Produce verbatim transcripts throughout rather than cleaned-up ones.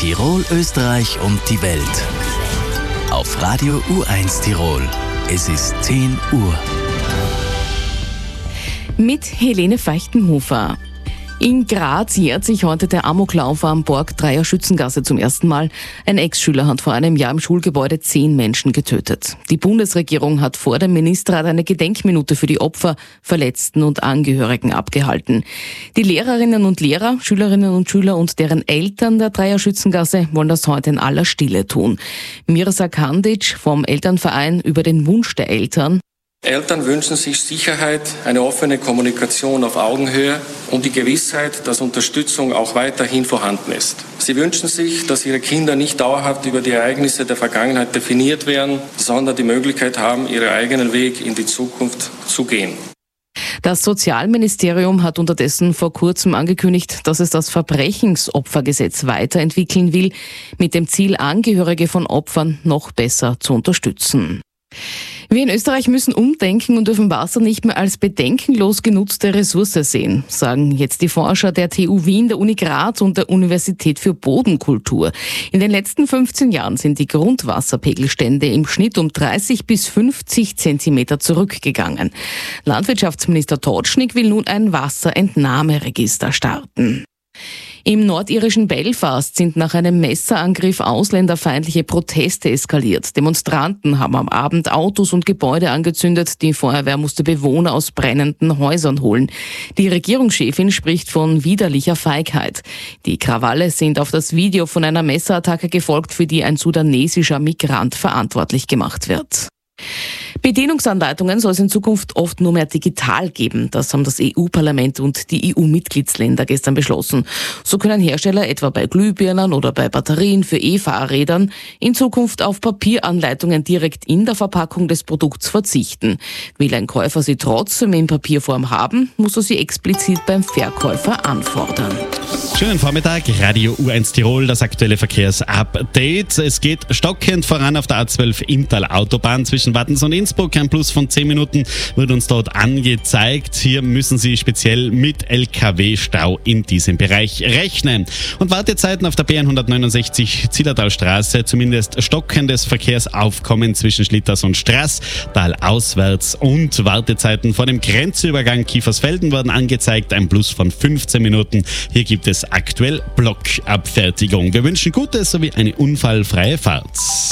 Tirol, Österreich und die Welt. Auf Radio U eins Tirol. Es ist zehn Uhr. Mit Helene Feichtenhofer. In Graz jährt sich heute der Amoklauf am Borg Dreier Schützengasse zum ersten Mal. Ein Ex-Schüler hat vor einem Jahr im Schulgebäude zehn Menschen getötet. Die Bundesregierung hat vor dem Ministerrat eine Gedenkminute für die Opfer, Verletzten und Angehörigen abgehalten. Die Lehrerinnen und Lehrer, Schülerinnen und Schüler und deren Eltern der Dreier Schützengasse wollen das heute in aller Stille tun. Mirza Kandic vom Elternverein über den Wunsch der Eltern. Eltern wünschen sich Sicherheit, eine offene Kommunikation auf Augenhöhe und die Gewissheit, dass Unterstützung auch weiterhin vorhanden ist. Sie wünschen sich, dass ihre Kinder nicht dauerhaft über die Ereignisse der Vergangenheit definiert werden, sondern die Möglichkeit haben, ihren eigenen Weg in die Zukunft zu gehen. Das Sozialministerium hat unterdessen vor kurzem angekündigt, dass es das Verbrechensopfergesetz weiterentwickeln will, mit dem Ziel, Angehörige von Opfern noch besser zu unterstützen. Wir in Österreich müssen umdenken und dürfen Wasser nicht mehr als bedenkenlos genutzte Ressource sehen, sagen jetzt die Forscher der T U Wien, der Uni Graz und der Universität für Bodenkultur. In den letzten fünfzehn Jahren sind die Grundwasserpegelstände im Schnitt um dreißig bis fünfzig Zentimeter zurückgegangen. Landwirtschaftsminister Totschnig will nun ein Wasserentnahmeregister starten. Im nordirischen Belfast sind nach einem Messerangriff ausländerfeindliche Proteste eskaliert. Demonstranten haben am Abend Autos und Gebäude angezündet. Die Feuerwehr musste Bewohner aus brennenden Häusern holen. Die Regierungschefin spricht von widerlicher Feigheit. Die Krawalle sind auf das Video von einer Messerattacke gefolgt, für die ein sudanesischer Migrant verantwortlich gemacht wird. Bedienungsanleitungen soll es in Zukunft oft nur mehr digital geben. Das haben das E U-Parlament und die E U-Mitgliedsländer gestern beschlossen. So können Hersteller etwa bei Glühbirnen oder bei Batterien für E-Fahrrädern in Zukunft auf Papieranleitungen direkt in der Verpackung des Produkts verzichten. Will ein Käufer sie trotzdem in Papierform haben, muss er sie explizit beim Verkäufer anfordern. Schönen Vormittag, Radio U eins Tirol, das aktuelle Verkehrsupdate. Es geht stockend voran auf der A zwölf Inntal-Autobahn zwischen Wattens und Innsbruck. Ein Plus von zehn Minuten wird uns dort angezeigt. Hier müssen Sie speziell mit L K W-Stau in diesem Bereich rechnen. Und Wartezeiten auf der B hundertneunundsechzig Zillertalstraße, zumindest stockendes Verkehrsaufkommen zwischen Schlitters und Straß, Tal auswärts, und Wartezeiten vor dem Grenzübergang Kiefersfelden werden angezeigt. Ein Plus von fünfzehn Minuten. Hier gibt es aktuell Blockabfertigung. Wir wünschen gute sowie eine unfallfreie Fahrt.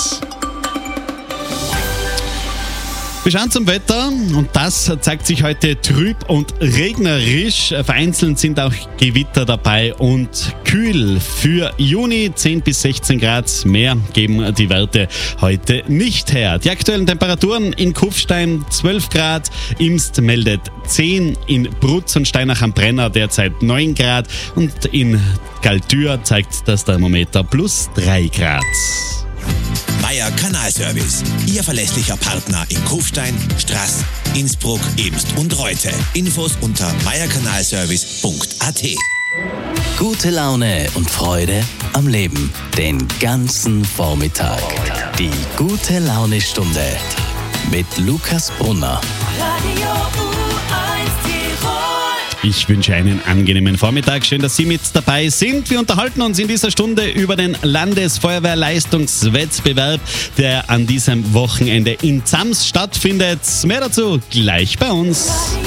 Wir schauen zum Wetter und das zeigt sich heute trüb und regnerisch. Vereinzelt sind auch Gewitter dabei und kühl. Für Juni zehn bis sechzehn Grad, mehr geben die Werte heute nicht her. Die aktuellen Temperaturen in Kufstein zwölf Grad, Imst meldet zehn, in Brutz und Steinach am Brenner derzeit neun Grad und in Galtür zeigt das Thermometer plus drei Grad. Meier Kanalservice, Ihr verlässlicher Partner in Kufstein, Straß, Innsbruck, Imst und Reute. Infos unter meierkanalservice punkt a t. Gute Laune und Freude am Leben. Den ganzen Vormittag. Die gute Laune-Stunde mit Lukas Brunner. Radio U eins Tirol. Ich wünsche einen angenehmen Vormittag. Schön, dass Sie mit dabei sind. Wir unterhalten uns in dieser Stunde über den Landesfeuerwehrleistungswettbewerb, der an diesem Wochenende in Zams stattfindet. Mehr dazu gleich bei uns.